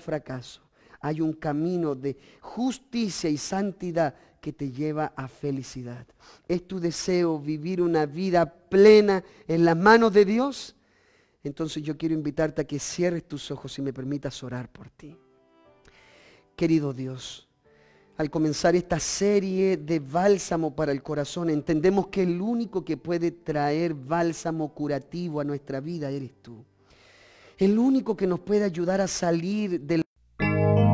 fracaso. Hay un camino de justicia y santidad que te lleva a felicidad. ¿Es tu deseo vivir una vida plena en las manos de Dios? Entonces yo quiero invitarte a que cierres tus ojos y me permitas orar por ti. Querido Dios, al comenzar esta serie de bálsamo para el corazón, entendemos que el único que puede traer bálsamo curativo a nuestra vida eres tú. El único que nos puede ayudar a salir del